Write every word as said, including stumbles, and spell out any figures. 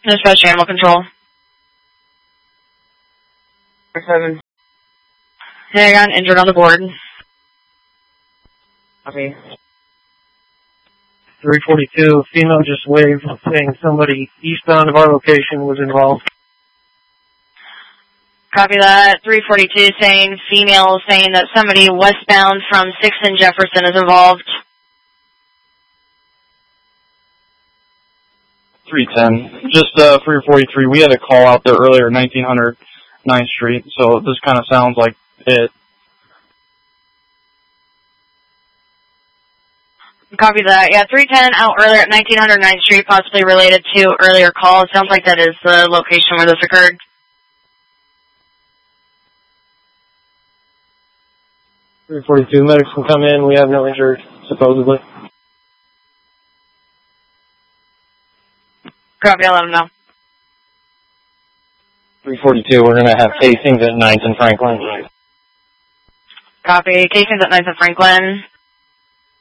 Dispatch animal control. Seven. Hang on, injured on the board. Copy. three forty-two, female just waved saying somebody eastbound of our location was involved. Copy that. three forty-two saying female saying that somebody westbound from sixth and Jefferson is involved. three ten. Just uh, three forty-three, we had a call out there earlier, nineteen hundred ninth Street, so this kind of sounds like it. Copy that. Yeah, three ten out earlier at nineteen hundred ninth Street, possibly related to earlier call. It sounds like that is the location where this occurred. three forty-two, medics can come in. We have no injured, supposedly. Copy, I'll let them know. three forty-two, we're going to have casings at ninth and Franklin. Copy, casings at ninth and Franklin.